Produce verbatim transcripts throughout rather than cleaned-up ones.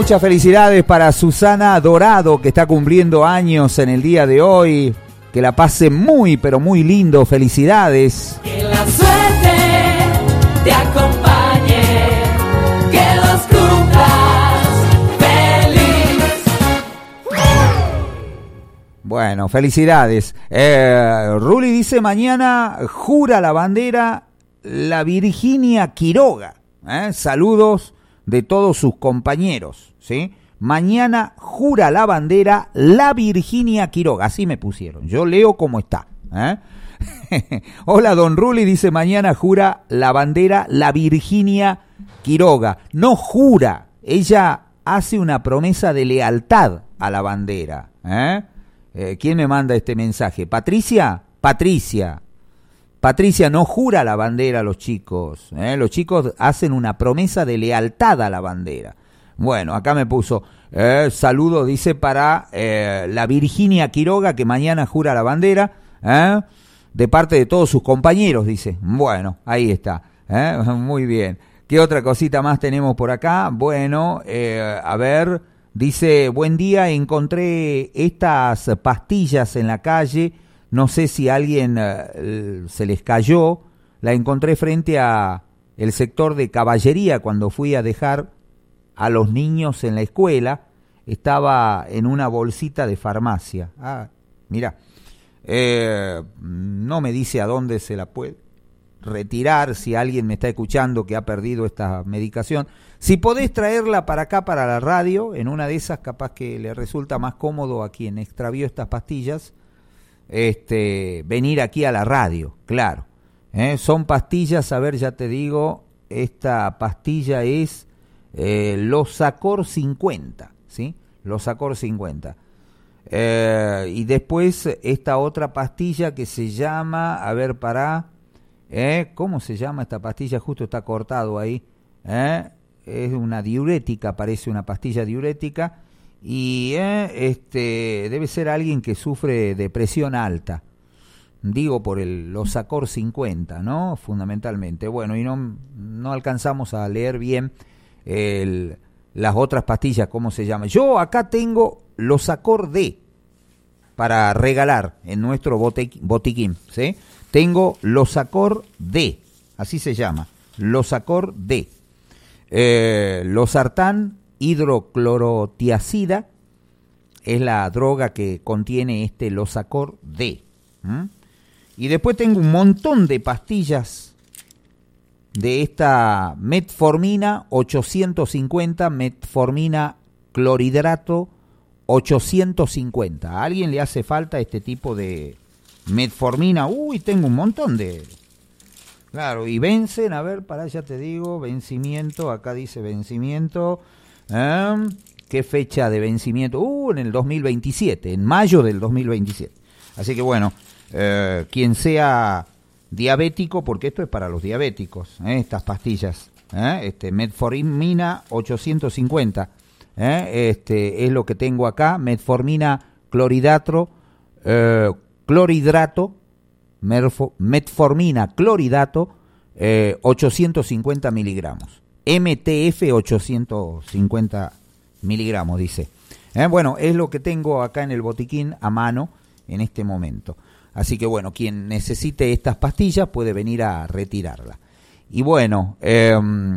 Muchas felicidades para Susana Dorado, que está cumpliendo años en el día de hoy. Que la pase muy, pero muy lindo. Felicidades. Que la suerte te acompañe, que los cumplas feliz. Bueno, felicidades. Eh, Ruli dice, mañana jura la bandera la Virginia Quiroga. ¿eh? Saludos de todos sus compañeros, ¿sí? Mañana jura la bandera la Virginia Quiroga. Así me pusieron. Yo leo como está. ¿eh? Hola, don Ruli, dice, mañana jura la bandera la Virginia Quiroga. No jura. Ella hace una promesa de lealtad a la bandera. ¿eh? Eh, ¿Quién me manda este mensaje? ¿Patricia? Patricia. Patricia no jura la bandera a los chicos. ¿eh? Los chicos hacen una promesa de lealtad a la bandera. Bueno, acá me puso, eh, saludo, dice, para eh, la Virginia Quiroga, que mañana jura la bandera, ¿eh? de parte de todos sus compañeros, dice. Bueno, ahí está. ¿eh? Muy bien. ¿Qué otra cosita más tenemos por acá? Bueno, eh, a ver, dice, buen día, encontré estas pastillas en la calle, no sé si a alguien eh, se les cayó, la encontré frente a el sector de caballería cuando fui a dejar a los niños en la escuela, estaba en una bolsita de farmacia. Ah, mira, eh, no me dice a dónde se la puede retirar, si alguien me está escuchando que ha perdido esta medicación. Si podés traerla para acá, para la radio, en una de esas capaz que le resulta más cómodo a quien extravió estas pastillas, este, venir aquí a la radio, claro. ¿eh? Son pastillas, a ver, ya te digo, esta pastilla es Eh, Losacor cincuenta, ¿sí? Losacor cincuenta. Eh, y después esta otra pastilla que se llama, a ver, para, ¿eh? ¿cómo se llama esta pastilla? Justo está cortado ahí. ¿eh? Es una diurética, parece una pastilla diurética. Y eh, este debe ser alguien que sufre de presión alta. Digo por el Losacor cincuenta, ¿no? Fundamentalmente. Bueno, y no, no alcanzamos a leer bien El, las otras pastillas, ¿cómo se llama? Yo acá tengo Losacor D para regalar en nuestro botiquín, botiquín ¿sí? Tengo Losacor D, así se llama, Losacor D. Eh, Losartán hidroclorotiazida es la droga que contiene este Losacor D. ¿Mm? Y después tengo un montón de pastillas de esta metformina ochocientos cincuenta, metformina clorhidrato ochocientos cincuenta. ¿A alguien le hace falta este tipo de metformina? Uy, tengo un montón de... Claro, y vencen, a ver, para ya te digo, vencimiento, acá dice vencimiento. ¿eh? ¿Qué fecha de vencimiento? Uh, en el dos mil veintisiete, en mayo del dos mil veintisiete. Así que bueno, eh, quien sea diabético, porque esto es para los diabéticos, ¿eh? estas pastillas, ¿eh? este metformina ochocientos cincuenta, ¿eh? este es lo que tengo acá, metformina clorhidrato, eh, clorhidrato, merfo, metformina clorhidrato, eh, ochocientos cincuenta miligramos, M T F ochocientos cincuenta miligramos, dice. ¿eh? Bueno, es lo que tengo acá en el botiquín a mano en este momento. Así que bueno, quien necesite estas pastillas puede venir a retirarla. Y bueno, eh,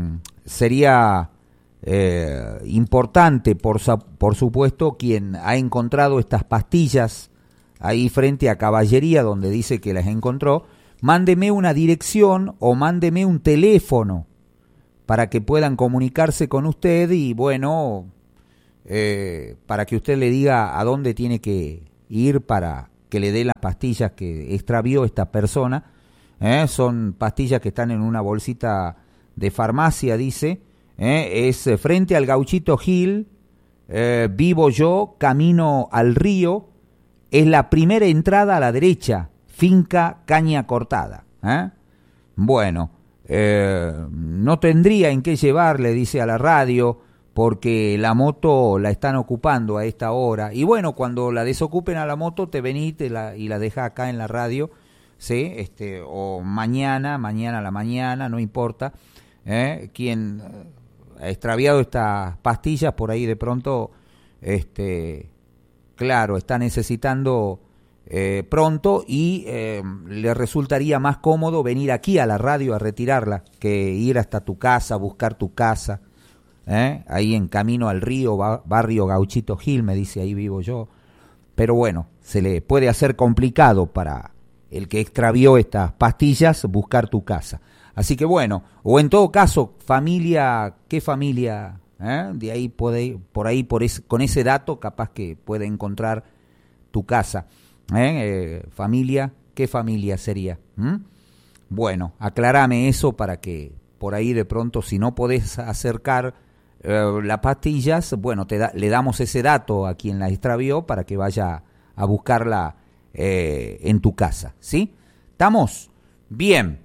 sería eh, importante, por, por supuesto, quien ha encontrado estas pastillas ahí frente a caballería, donde dice que las encontró, mándeme una dirección o mándeme un teléfono para que puedan comunicarse con usted y bueno, eh, para que usted le diga a dónde tiene que ir para que le dé las pastillas que extravió esta persona. ¿eh? Son pastillas que están en una bolsita de farmacia, dice. ¿eh? Es frente al Gauchito Gil, eh, vivo yo, camino al río, es la primera entrada a la derecha, finca Caña Cortada. ¿eh? Bueno, eh, no tendría en qué llevarle, dice, a la radio, porque la moto la están ocupando a esta hora. Y bueno, cuando la desocupen a la moto, te venís te la, y la dejás acá en la radio, ¿sí? este O mañana, mañana a la mañana, no importa. ¿eh? Quien extraviado estas pastillas, por ahí de pronto, este, claro, está necesitando eh, pronto y eh, le resultaría más cómodo venir aquí a la radio a retirarla que ir hasta tu casa, buscar tu casa, ¿eh? Ahí en Camino al Río, ba- barrio Gauchito Gil, me dice, ahí vivo yo. Pero bueno, se le puede hacer complicado para el que extravió estas pastillas buscar tu casa. Así que bueno, o en todo caso, familia, ¿qué familia? ¿Eh? De ahí puede, por ahí por ese, con ese dato capaz que puede encontrar tu casa. ¿Eh? Eh, familia, ¿qué familia sería? ¿Mm? Bueno, aclárame eso para que por ahí de pronto, si no podés acercar eh, las pastillas, bueno, te da, le damos ese dato a quien la extravió para que vaya a buscarla eh, en tu casa, ¿sí? ¿Estamos? Bien.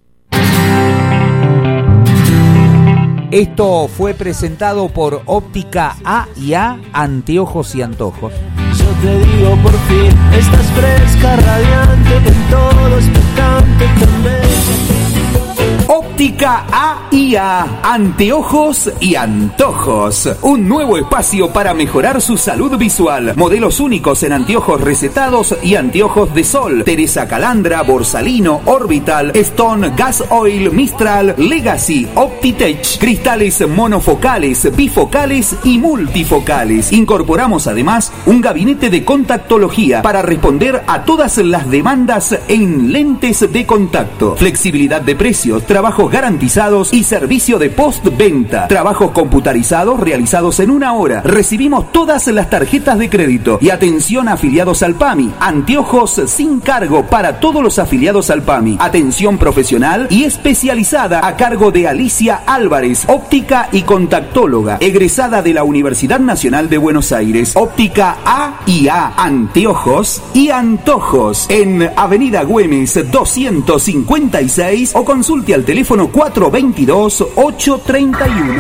Esto fue presentado por Óptica A y A, Anteojos y Antojos. Yo te digo por fin, estás fresca, radiante, en todo expectante, tan bella. Óptica A y A, Anteojos y Antojos. Un nuevo espacio para mejorar su salud visual. Modelos únicos en anteojos recetados y anteojos de sol. Teresa Calandra, Borsalino, Orbital, Stone, Gas Oil, Mistral, Legacy, Optitech. Cristales monofocales, bifocales y multifocales. Incorporamos además un gabinete de contactología para responder a todas las demandas en lentes de contacto. Flexibilidad de precios, trabajos garantizados y servicio de postventa. Trabajos computarizados realizados en una hora. Recibimos todas las tarjetas de crédito y atención a afiliados al PAMI. Anteojos sin cargo para todos los afiliados al PAMI. Atención profesional y especializada a cargo de Alicia Álvarez, óptica y contactóloga, egresada de la Universidad Nacional de Buenos Aires. Óptica A y A, Anteojos y Antojos, en Avenida Güemes doscientos cincuenta y seis, o consulte al teléfono cuatro veintidós, ocho treinta y uno.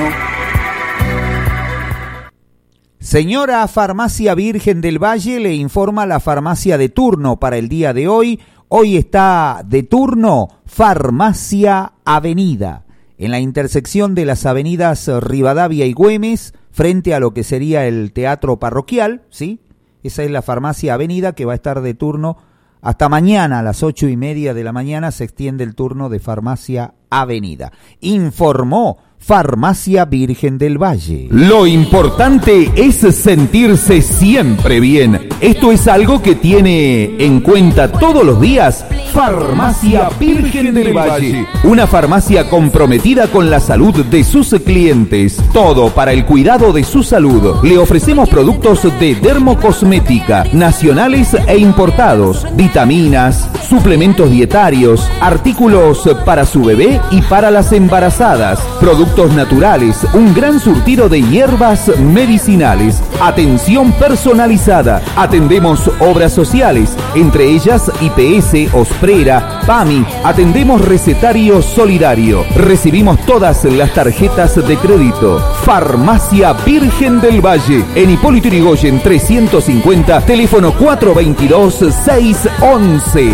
Señora Farmacia Virgen del Valle, le informa la farmacia de turno para el día de hoy. Hoy está de turno Farmacia Avenida, en la intersección de las avenidas Rivadavia y Güemes, frente a lo que sería el Teatro Parroquial, ¿sí? Esa es la Farmacia Avenida, que va a estar de turno hasta mañana a las ocho y media de la mañana. Se extiende el turno de Farmacia Avenida. Informó Farmacia Virgen del Valle. Lo importante es sentirse siempre bien. Esto es algo que tiene en cuenta todos los días Farmacia Virgen del Valle. Una farmacia comprometida con la salud de sus clientes. Todo para el cuidado de su salud. Le ofrecemos productos de dermocosmética, nacionales e importados, vitaminas, suplementos dietarios, artículos para su bebé y para las embarazadas, productos naturales, un gran surtido de hierbas medicinales, atención personalizada. Atendemos obras sociales, entre ellas I P S, Osprera, PAMI. Atendemos recetario solidario. Recibimos todas las tarjetas de crédito. Farmacia Virgen del Valle, en Hipólito Yrigoyen trescientos cincuenta, teléfono cuatro veintidós, seiscientos once.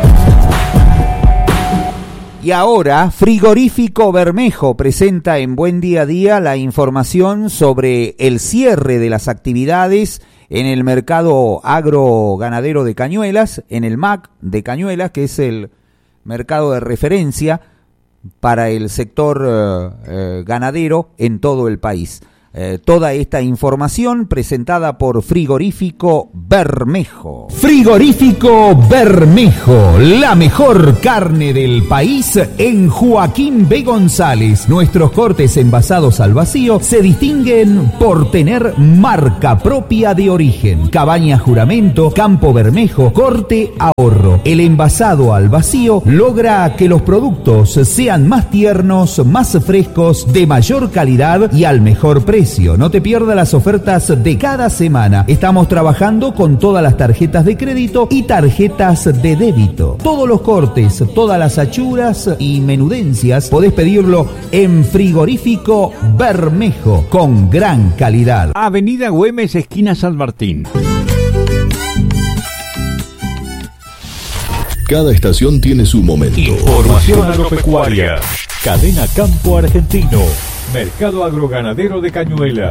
Y ahora, Frigorífico Bermejo presenta en Buen Día a Día la información sobre el cierre de las actividades en el mercado agroganadero de Cañuelas, en el M A C de Cañuelas, que es el mercado de referencia para el sector eh, eh, ganadero en todo el país. Eh, toda esta información presentada por Frigorífico Bermejo. Frigorífico Bermejo, la mejor carne del país en Joaquín B. González. Nuestros cortes envasados al vacío se distinguen por tener marca propia de origen. Cabaña Juramento, Campo Bermejo, Corte Ahorro. El envasado al vacío logra que los productos sean más tiernos, más frescos, de mayor calidad y al mejor precio. No te pierdas las ofertas de cada semana. Estamos trabajando con todas las tarjetas de crédito y tarjetas de débito. Todos los cortes, todas las achuras y menudencias podés pedirlo en Frigorífico Bermejo, con gran calidad. Avenida Güemes, esquina San Martín. Cada estación tiene su momento. Información agropecuaria. Cadena Campo Argentino. Mercado Agroganadero de Cañuelas.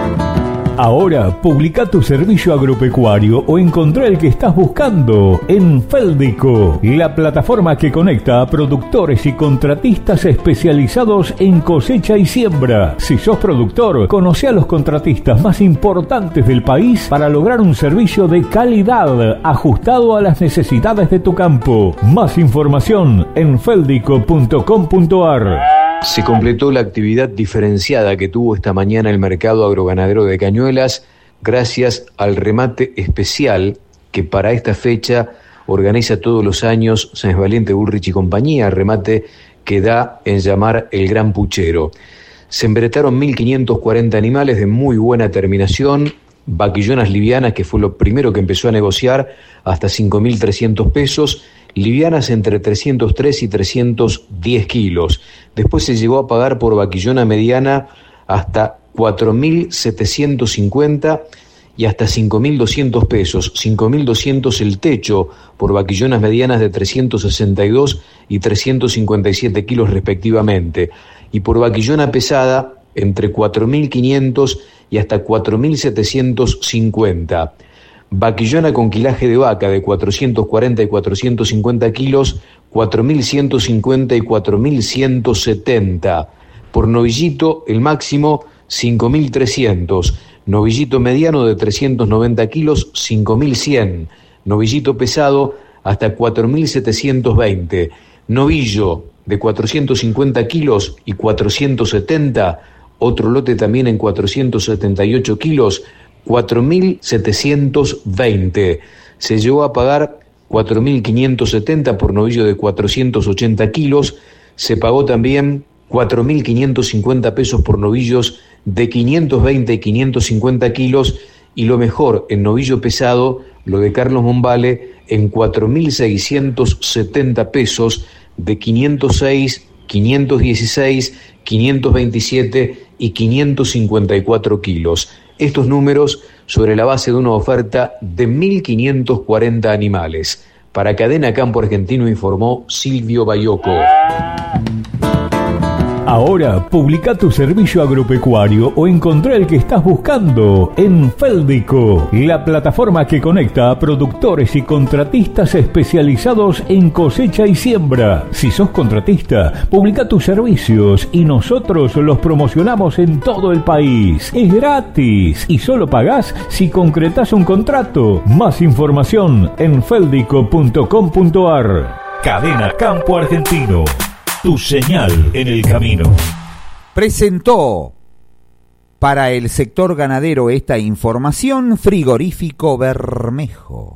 Ahora, publica tu servicio agropecuario o encontrá el que estás buscando en Feldico, la plataforma que conecta a productores y contratistas especializados en cosecha y siembra. Si sos productor, conoce a los contratistas más importantes del país para lograr un servicio de calidad ajustado a las necesidades de tu campo. Más información en feldico punto com punto ar. Se completó la actividad diferenciada que tuvo esta mañana el Mercado Agroganadero de Cañuelas gracias al remate especial que para esta fecha organiza todos los años Sáenz Valiente, Bullrich y compañía, remate que da en llamar el Gran Puchero. Se embretaron mil quinientos cuarenta animales de muy buena terminación, vaquillonas livianas, que fue lo primero que empezó a negociar, hasta cinco mil trescientos pesos, livianas entre trescientos tres y trescientos diez kilos. Después se llegó a pagar por vaquillona mediana hasta cuatro mil setecientos cincuenta y hasta cinco mil doscientos pesos. cinco mil doscientos el techo por vaquillonas medianas de trescientos sesenta y dos y trescientos cincuenta y siete kilos respectivamente. Y por vaquillona pesada entre cuatro mil quinientos y hasta cuatro mil setecientos cincuenta. Vaquillona con quilaje de vaca de cuatrocientos cuarenta y cuatrocientos cincuenta kilos, cuatro mil ciento cincuenta y cuatro mil ciento setenta. Por novillito, el máximo, cinco mil trescientos. Novillito mediano de trescientos noventa kilos, cinco mil cien. Novillito pesado, hasta cuatro mil setecientos veinte. Novillo de cuatrocientos cincuenta kilos y cuatrocientos setenta. Otro lote también en cuatrocientos setenta y ocho kilos, cuatro mil setecientos veinte. Se llegó a pagar cuatro mil quinientos setenta por novillo de cuatrocientos ochenta kilos. Se pagó también cuatro mil quinientos cincuenta pesos por novillos de quinientos veinte y quinientos cincuenta kilos. Y lo mejor, en novillo pesado, lo de Carlos Monvale, en cuatro mil seiscientos setenta pesos de quinientos seis, quinientos dieciséis, quinientos veintisiete y quinientos cincuenta y cuatro kilos. Estos números sobre la base de una oferta de mil quinientos cuarenta animales. Para Cadena Campo Argentino informó Silvio Bayoco. Ahora, publica tu servicio agropecuario o encontrá el que estás buscando en Feldico, la plataforma que conecta a productores y contratistas especializados en cosecha y siembra. Si sos contratista, publica tus servicios y nosotros los promocionamos en todo el país. Es gratis y solo pagás si concretás un contrato. Más información en feldico punto com punto ar. Cadena Campo Argentino. Tu señal en el camino. Presentó para el sector ganadero esta información Frigorífico Bermejo.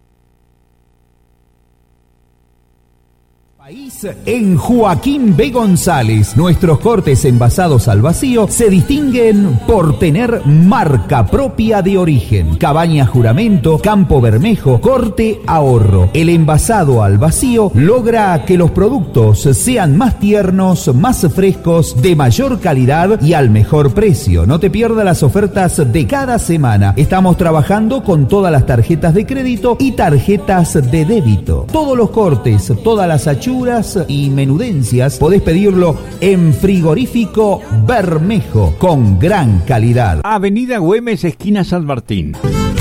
País en Joaquín B. González. Nuestros cortes envasados al vacío se distinguen por tener marca propia de origen. Cabaña Juramento, Campo Bermejo, Corte Ahorro. El envasado al vacío logra que los productos sean más tiernos, más frescos, de mayor calidad y al mejor precio. No te pierdas las ofertas de cada semana. Estamos trabajando con todas las tarjetas de crédito y tarjetas de débito. Todos los cortes, todas las achuras y menudencias podés pedirlo en Frigorífico Bermejo con gran calidad. Avenida Güemes, esquina San Martín.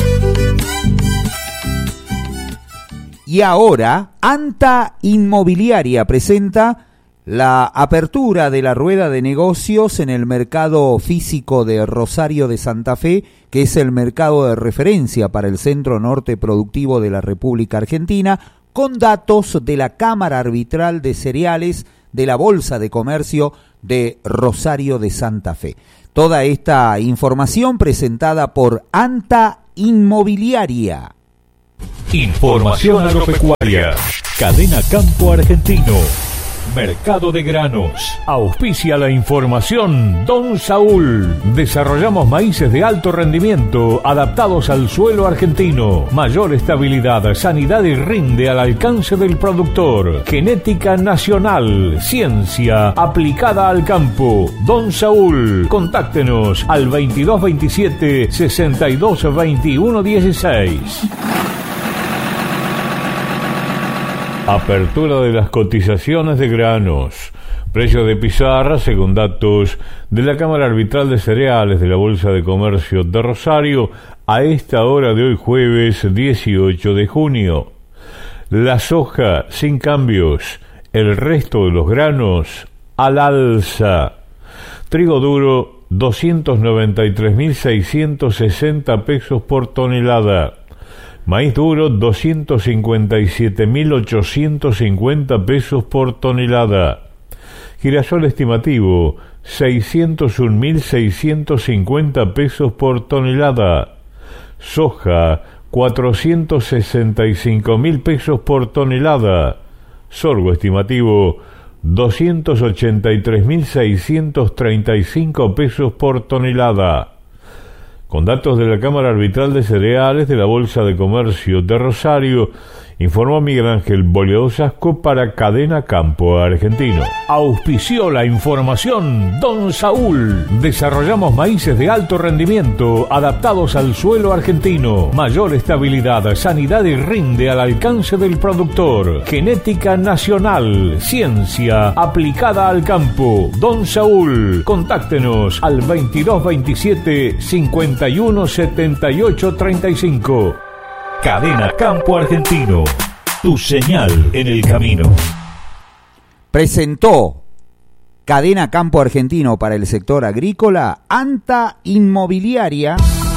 Y ahora, Anta Inmobiliaria presenta la apertura de la rueda de negocios en el mercado físico de Rosario de Santa Fe, que es el mercado de referencia para el centro norte productivo de la República Argentina, con datos de la Cámara Arbitral de Cereales de la Bolsa de Comercio de Rosario de Santa Fe. Toda esta información presentada por Anta Inmobiliaria. Información agropecuaria. Cadena Campo Argentino. Mercado de granos. Auspicia la información Don Saúl. Desarrollamos maíces de alto rendimiento adaptados al suelo argentino. Mayor estabilidad, sanidad y rinde al alcance del productor. Genética nacional. Ciencia aplicada al campo. Don Saúl. Contáctenos al veintidós veintisiete sesenta y dos veintiuno dieciséis. Apertura de las cotizaciones de granos. Precio de pizarra, según datos de la Cámara Arbitral de Cereales de la Bolsa de Comercio de Rosario, a esta hora de hoy jueves dieciocho de junio. La soja sin cambios, el resto de los granos al alza. Trigo duro doscientos noventa y tres mil seiscientos sesenta pesos por tonelada. Maíz duro doscientos cincuenta y siete mil ochocientos cincuenta pesos por tonelada. Girasol estimativo seiscientos un mil seiscientos cincuenta pesos por tonelada. Soja cuatrocientos sesenta y cinco mil pesos por tonelada. Sorgo estimativo doscientos ochenta y tres mil seiscientos treinta y cinco pesos por tonelada. Con datos de la Cámara Arbitral de Cereales de la Bolsa de Comercio de Rosario, informó Miguel Ángel Boledo Sasco para Cadena Campo Argentino. Auspició la información Don Saúl. Desarrollamos maíces de alto rendimiento adaptados al suelo argentino. Mayor estabilidad, sanidad y rinde al alcance del productor. Genética nacional, ciencia aplicada al campo. Don Saúl. Contáctenos al veintidós veintisiete cincuenta y uno setenta y ocho treinta y cinco. Cadena Campo Argentino, tu señal en el camino. Presentó Cadena Campo Argentino para el sector agrícola Anta Inmobiliaria.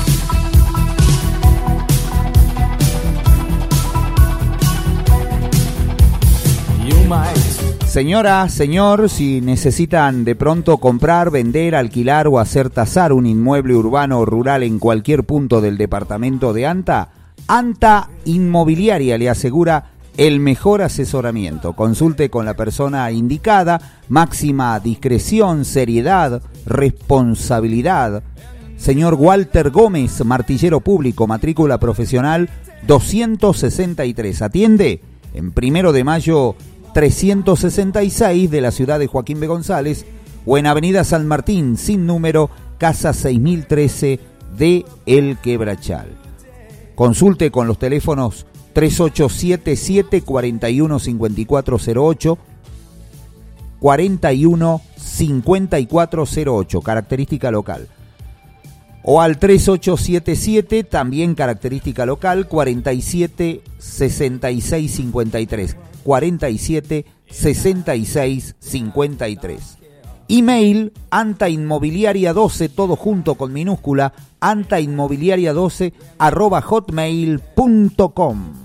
Señora, señor, si necesitan de pronto comprar, vender, alquilar o hacer tasar un inmueble urbano o rural en cualquier punto del departamento de Anta, Anta Inmobiliaria le asegura el mejor asesoramiento. Consulte con la persona indicada, máxima discreción, seriedad, responsabilidad. Señor Walter Gómez, martillero público, matrícula profesional doscientos sesenta y tres. Atiende en Primero de Mayo trescientos sesenta y seis de la ciudad de Joaquín B. González o en Avenida San Martín, sin número, casa seis mil trece de El Quebrachal. Consulte con los teléfonos tres ocho siete siete, cuatro uno cinco cuatro cero ocho, cuarenta y uno cincuenta y cuatro cero ocho, característica local. O al tres ocho siete siete, también característica local, cuarenta y siete sesenta y seis cincuenta y tres, cuarenta y siete sesenta y seis cincuenta y tres. Email antainmobiliaria doce, todo junto con minúscula, antainmobiliaria doce arroba hotmail punto com.